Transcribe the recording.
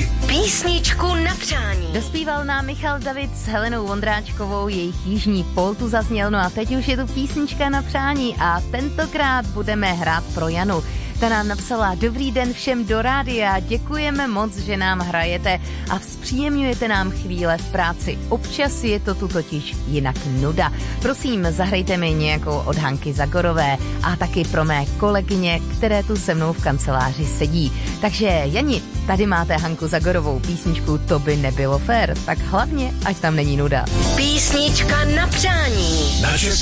Písničku na přání. Dospíval nám Michal David s Helenou Vondráčkovou, jejich Jižní pól tu zazněl, no a teď už je tu písnička na přání a tentokrát budeme hrát pro Janu. Ta nám napsala: Dobrý den všem do rádia, děkujeme moc, že nám hrajete a zpříjemňujete nám chvíle v práci. Občas je to tu totiž jinak nuda. Prosím, zahrajte mi nějakou od Hanky Zagorové a taky pro mé kolegyně, které tu se mnou v kanceláři sedí. Takže Jani, tady máte Hanku Zagorovou písničku To by nebylo fér, tak hlavně, ať tam není nuda. Písnička na přání.